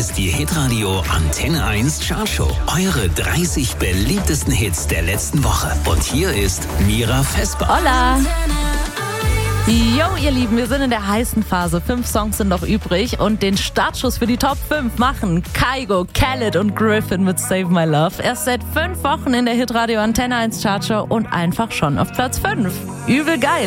ist die Hitradio Antenne 1 Chartshow. Eure 30 beliebtesten Hits der letzten Woche. Und hier ist Mira Vesper. Hola! Jo, ihr Lieben, wir sind in der heißen Phase. 5 Songs sind noch übrig und den Startschuss für die Top 5 machen Kygo, Khaled und Griffin mit Save My Love. Erst seit 5 Wochen in der Hitradio Antenne 1 Chartshow und einfach schon auf Platz 5. Übel geil!